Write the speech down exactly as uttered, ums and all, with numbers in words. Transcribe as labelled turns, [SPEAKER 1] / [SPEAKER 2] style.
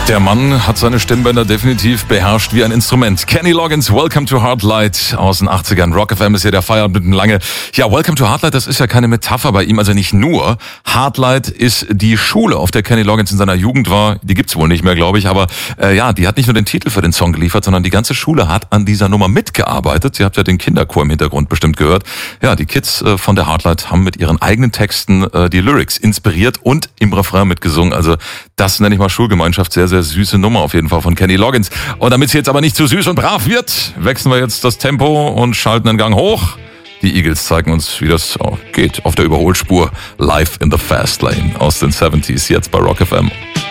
[SPEAKER 1] Der Mann hat seine Stimmbänder definitiv beherrscht wie ein Instrument. Kenny Loggins, Welcome to Heartlight aus den achtzigern. Rock F M ist ja der Feierabend mit lange. Ja, Welcome to Heartlight, das ist ja keine Metapher bei ihm, also nicht nur. Heartlight ist die Schule, auf der Kenny Loggins in seiner Jugend war. Die gibt's wohl nicht mehr, glaube ich, aber äh, ja, die hat nicht nur den Titel für den Song geliefert, sondern die ganze Schule hat an dieser Nummer mitgearbeitet. Ihr habt ja den Kinderchor im Hintergrund bestimmt gehört. Ja, die Kids äh, von der Heartlight haben mit ihren eigenen Texten äh, die Lyrics inspiriert und im Refrain mitgesungen. Also das nenne ich mal Schulgemeinschaft. Sehr, sehr süße Nummer auf jeden Fall von Kenny Loggins. Und damit sie jetzt aber nicht zu süß und brav wird, wechseln wir jetzt das Tempo und schalten den Gang hoch. Die Eagles zeigen uns, wie das geht auf der Überholspur. Live in the Fast Lane aus den siebzigern, jetzt bei Rock F M.